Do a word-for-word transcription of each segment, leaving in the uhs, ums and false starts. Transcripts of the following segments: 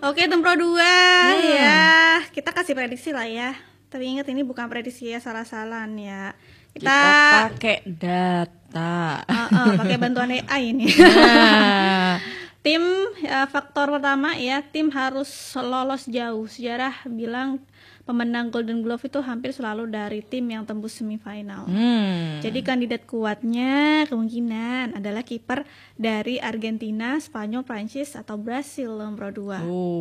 Oke, Tempro dua Hmm. ya. Kita kasih prediksi lah ya. Tapi ingat ini bukan prediksi ya, salah-salahan ya. Kita, Kita pakai data. uh, uh, pakai bantuan A I ini. Nah, Tim ya, faktor pertama ya, tim harus lolos jauh. Sejarah bilang pemenang Golden Glove itu hampir selalu dari tim yang tembus semifinal. hmm. Jadi kandidat kuatnya kemungkinan adalah kiper dari Argentina, Spanyol, Prancis atau Brasil nomor dua.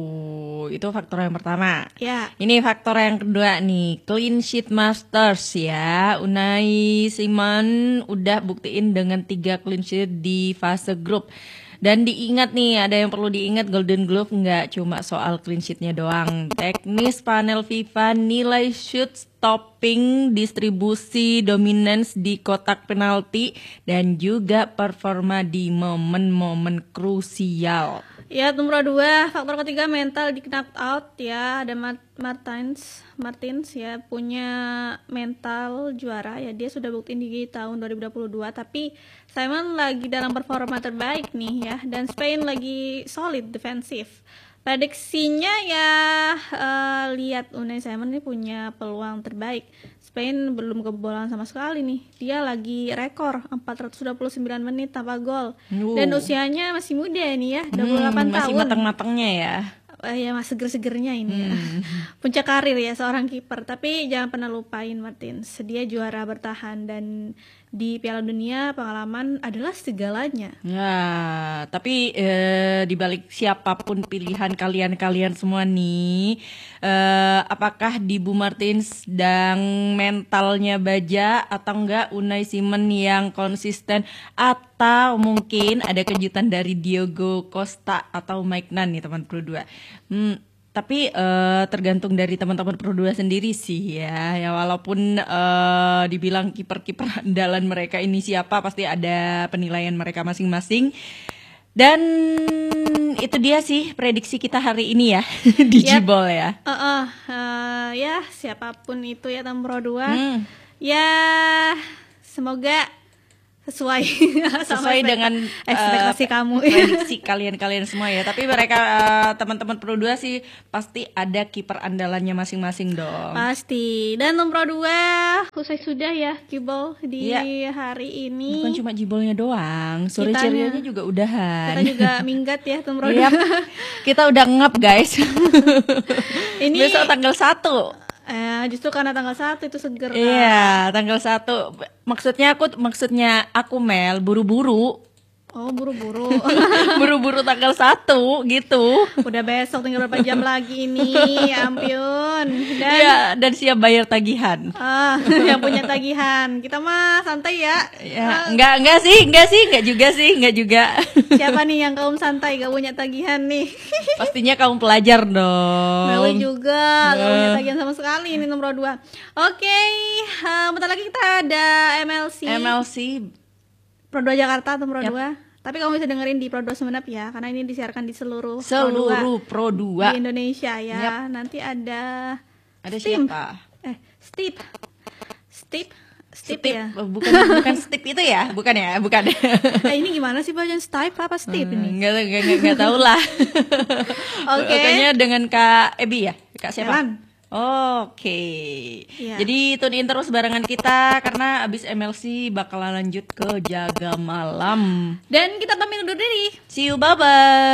Oh, itu faktor yang pertama. Ya, Ini faktor yang kedua nih, clean sheet masters ya. Unai Simon udah buktiin dengan tiga clean sheet di fase grup. Dan diingat nih, ada yang perlu diingat, Golden Glove nggak cuma soal clean sheet-nya doang. Teknis panel FIFA, nilai shoot, stopping, distribusi, dominance di kotak penalti, dan juga performa di momen-momen krusial. ya nomor dua faktor ketiga mental di knock out ya. Ada Mart- Martins, Martins ya punya mental juara ya. Dia sudah buktiin di tahun dua ribu dua puluh dua. Tapi Simon lagi dalam performa terbaik nih ya. Dan Spain lagi solid defensif. Prediksinya ya eh, lihat Unai Simon ini punya peluang terbaik. Spain belum kebobolan sama sekali nih. Dia lagi rekor empat ratus dua puluh sembilan menit tanpa gol. Uh. Dan usianya masih muda nih ya, dua puluh delapan Hmm, masih tahun. matang-matangnya ya. Eh, ya mas seger-segernya ini ya. Hmm. Puncak karir ya seorang kiper. Tapi jangan pernah lupain Martins. Dia juara bertahan dan di Piala Dunia pengalaman adalah segalanya. Ya, tapi eh, dibalik siapapun pilihan kalian-kalian semua nih, eh, apakah di Bu Martin sedang mentalnya baja atau enggak Unai Simon yang konsisten, atau mungkin ada kejutan dari Diogo Costa atau Mike Nan nih teman Pro dua. Hmm, tapi eh, tergantung dari teman-teman Pro dua sendiri sih ya. Ya walaupun eh, dibilang kiper-kiper andalan mereka ini siapa, pasti ada penilaian mereka masing-masing. Dan itu dia sih prediksi kita hari ini ya di Yap. Jibol ya. Uh, uh, uh, ya siapapun itu ya Tempro dua. Hmm. Ya semoga sesuai Sesuai sama dengan ekspektasi eh, kamu. prediksi kalian-kalian semua ya. Tapi mereka eh, teman-teman Pro dua sih pasti ada kiper andalannya masing-masing dong. Pasti. Dan nomor dua usai sudah ya Kibol di Iya. hari ini. Bukan cuma Jibolnya doang, sore Kitanya. cerianya juga udahan. Kita juga minggat ya nomor Yap, dua. kita udah ngap guys. Ini Besok tanggal satu. eh, justru karena tanggal satu itu seger. Kak. Iya, tanggal satu. Maksudnya aku maksudnya aku Mel buru-buru. Oh, buru-buru. Buru-buru tanggal satu gitu. Udah besok tinggal berapa jam lagi ini. Ya ampun. Dan Iya, dan siap bayar tagihan. ah, yang punya tagihan. Kita mah santai ya. Ya, enggak enggak sih, enggak sih, enggak juga sih, enggak juga. Siapa nih yang kaum santai gak punya tagihan nih? Pastinya kamu pelajar dong. Meli juga gak punya Eh. tagihan sama sekali ini nomor dua. Oke, eh, bentar lagi kita ada M L C M L C Pro dua Jakarta atau Pro Yap. dua. Tapi kamu bisa dengerin di Pro dua Semenep ya, karena ini disiarkan di seluruh, seluruh Pro Pro dua dua. di Indonesia ya. Yap. Nanti ada Ada Steam. siapa? Eh, Steve. Steve. Steve Steve, ya. oh, bukan bukan Steve itu ya, bukan ya, bukan. Eh, ini gimana sih bacaan Steve apa Steve ini? Enggak enggak enggak, enggak tahu lah. Oke. Kayaknya dengan Kak Ebi ya, Kak siapa? Elan. Oke. Iya. Jadi tune in terus barengan kita karena abis M L C bakalan lanjut ke Jaga Malam. Dan kita pamit undur diri. See you, bye bye.